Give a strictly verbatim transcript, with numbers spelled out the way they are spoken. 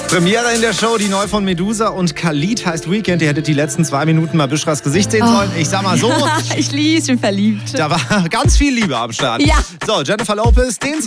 Premiere in der Show, die neu von Medusa und Khalid heißt Weekend. Ihr hättet die letzten zwei Minuten mal Büşras Gesicht sehen sollen. Ich sag mal so. Ja, ich liebe, ich bin verliebt. Da war ganz viel Liebe am Start. Ja. So, Jennifer Lopez, den Song